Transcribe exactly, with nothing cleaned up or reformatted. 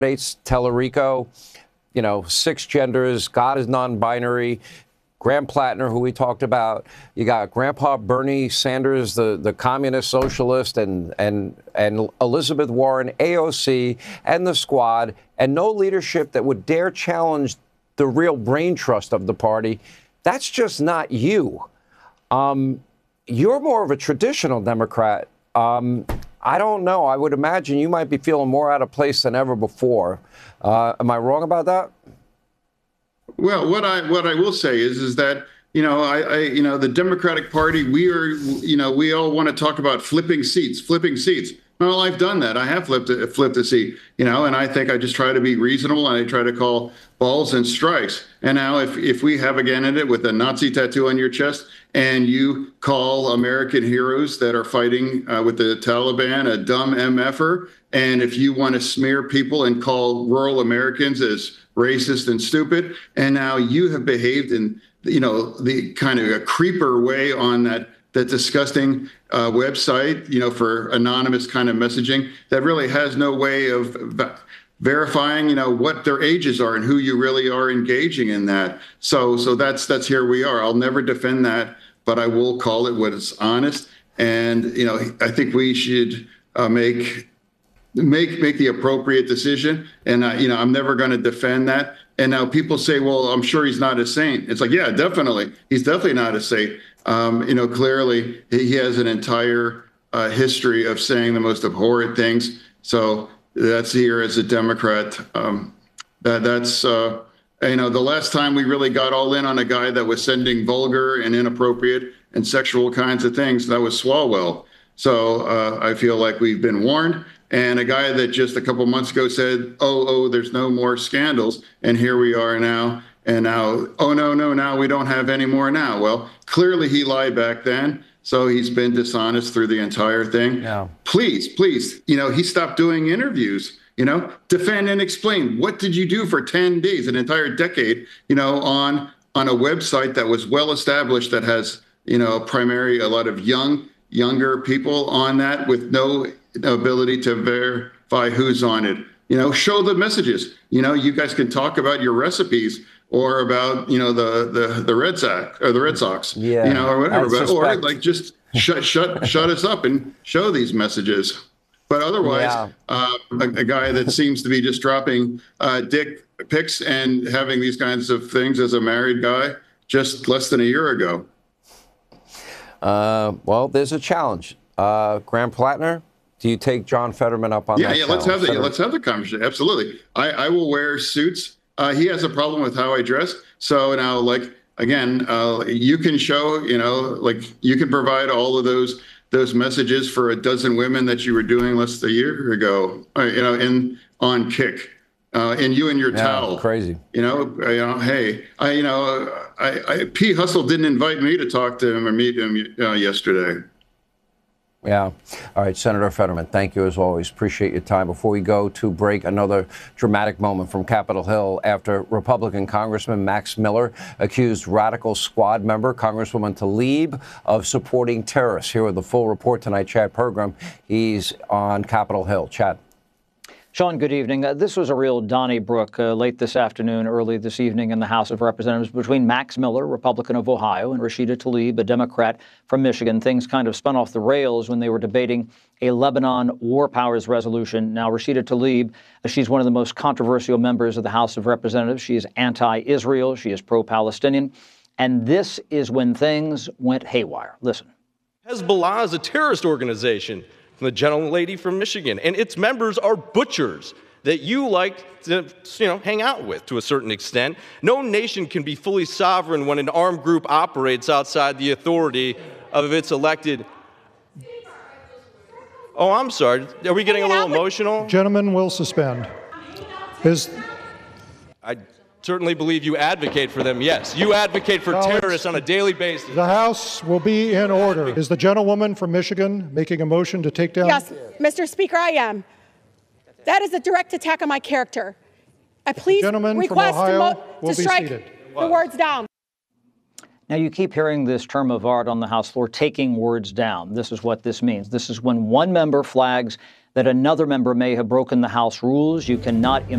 Tellerico, you know, six genders, God is non-binary. Graham Plattner, who we talked about. You got Grandpa Bernie Sanders, the, the communist socialist, and, and, and Elizabeth Warren, A O C, and the squad, and no leadership that would dare challenge the real brain trust of the party. That's just not you. Um, you're more of a traditional Democrat. Um, I don't know. I would imagine you might be feeling more out of place than ever before. Uh, am I wrong about that? Well, what I what I will say is is that you know I, I you know the Democratic Party, we are you know we all want to talk about flipping seats, flipping seats. Well, I've done that. I have flipped a, flipped a seat, you know, and I think I just try to be reasonable and I try to call balls and strikes. And now if if we have a candidate with a Nazi tattoo on your chest and you call American heroes that are fighting uh, with the Taliban a dumb M F-er, and if you want to smear people and call rural Americans as racist and stupid, and now you have behaved in, you know, the kind of a creeper way on that that disgusting uh, website, you know, for anonymous kind of messaging that really has no way of v- verifying, you know, what their ages are and who you really are engaging in that. So, so that's that's here we are. I'll never defend that, but I will call it what is honest. And you know, I think we should uh, make. make make the appropriate decision. And, uh, you know, I'm never going to defend that. And now people say, well, I'm sure he's not a saint. It's like, yeah, definitely. He's definitely not a saint. Um, you know, clearly he has an entire uh, history of saying the most abhorrent things. So that's here as a Democrat. Um, that that's, uh, you know, the last time we really got all in on a guy that was sending vulgar and inappropriate and sexual kinds of things, that was Swalwell. So uh, I feel like we've been warned. And a guy that just a couple months ago said, oh, oh, there's no more scandals. And here we are now. And now, oh, no, no, now we don't have any more now. Well, clearly he lied back then. So he's been dishonest through the entire thing. Yeah. Please, please, you know, he stopped doing interviews, you know, defend and explain. What did you do for ten days, an entire decade, you know, on on a website that was well established, that has, you know, primarily a lot of young, younger people on that with no ability to verify who's on it. You know, show the messages. You know, you guys can talk about your recipes or about, you know, the the the Red Sox or the Red Sox, yeah, you know, or whatever. But, or like just shut shut shut us up and show these messages. But otherwise, yeah. uh, a, a guy that seems to be just dropping uh, dick pics and having these kinds of things as a married guy just less than a year ago. Uh, well, there's a challenge. Uh, Graham Plattner, do you take John Fetterman up on yeah, that? Yeah, yeah. challenge? Let's have the Fetterman? let's have the conversation. Absolutely. I, I will wear suits. Uh, he has a problem with how I dress. So now, like again, uh, you can show, you know, like you can provide all of those those messages for a dozen women that you were doing less than a year ago. Uh, you know, in on Kick. Uh, and you and your yeah, towel, crazy. You know, you know. Hey, I, you know, I, I, P. Hustle didn't invite me to talk to him or meet him uh, yesterday. Yeah. All right, Senator Fetterman, thank you as always. Appreciate your time. Before we go to break, another dramatic moment from Capitol Hill after Republican Congressman Max Miller accused radical squad member Congresswoman Tlaib of supporting terrorists. Here with the full report tonight, Chad Pergram. He's on Capitol Hill. Chad. Sean, good evening. Uh, this was a real Donnybrook uh, late this afternoon, early this evening in the House of Representatives between Max Miller, Republican of Ohio, and Rashida Tlaib, a Democrat from Michigan. Things kind of spun off the rails when they were debating a Lebanon war powers resolution. Now, Rashida Tlaib, uh, she's one of the most controversial members of the House of Representatives. She is anti-Israel. She is pro-Palestinian. And this is when things went haywire. Listen. Hezbollah is a terrorist organization. The gentlelady from Michigan, and its members are butchers that you like to, you know, hang out with to a certain extent. No nation can be fully sovereign when an armed group operates outside the authority of its elected. Oh, I'm sorry. Are we getting a little emotional? Gentlemen will suspend. Is I certainly believe you advocate for them. Yes, you advocate for Colleagues, terrorists on a daily basis. The House will be in order. Is the gentlewoman from Michigan making a motion to take down? Yes, Mister Speaker, I am. That is a direct attack on my character. I please request from Ohio to, to strike seated. the words down. Now, you keep hearing this term of art on the House floor, taking words down. This is what this means. This is when one member flags that another member may have broken the House rules. You cannot